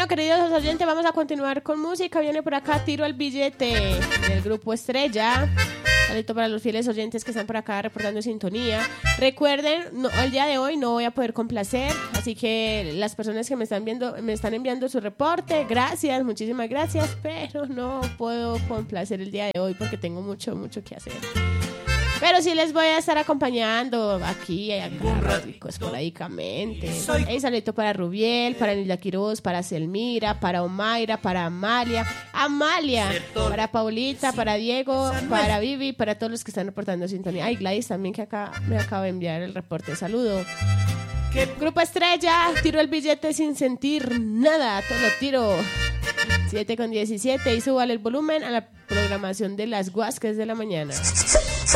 Bueno, queridos oyentes, vamos a continuar con música. Viene por acá Tiro el Billete del grupo Estrella. Saludito para los fieles oyentes que están por acá reportando sintonía. Recuerden, el día de hoy no voy a poder complacer, así que las personas que me están enviando su reporte, gracias, muchísimas gracias, pero no puedo complacer el día de hoy porque tengo mucho que hacer. Pero sí les voy a estar acompañando aquí y acá, esporádicamente. Hey, saludito para Rubiel, para Nilda Quiroz, para Selmira, para Omaira, para Amalia, para Paulita, para Diego, para Vivi, para todos los que están reportando sintonía. Ay, Gladys también, que acá me acaba de enviar el reporte. Saludo. Grupo Estrella, tiro el billete sin sentir nada, todo lo tiro. 7:17 y súbale el volumen a la programación de las Guascas de la mañana.